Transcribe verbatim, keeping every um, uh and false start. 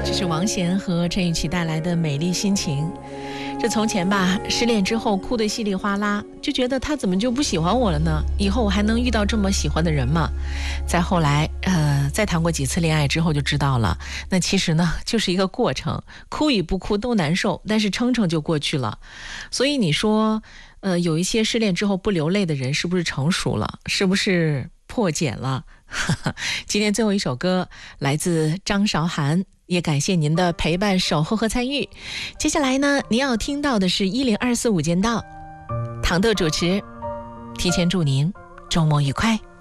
这是王贤和陈雨绮带来的《美丽心情》。这从前吧，失恋之后哭得稀里哗啦，就觉得他怎么就不喜欢我了呢？以后我还能遇到这么喜欢的人吗？再后来，呃，再谈过几次恋爱之后就知道了，那其实呢，就是一个过程，哭与不哭都难受，但是撑撑就过去了。所以你说，呃，有一些失恋之后不流泪的人，是不是成熟了？是不是破茧了？今天最后一首歌来自张韶涵，也感谢您的陪伴、守候和参与。接下来呢，您要听到的是一零二四午间道，唐豆主持，提前祝您周末愉快。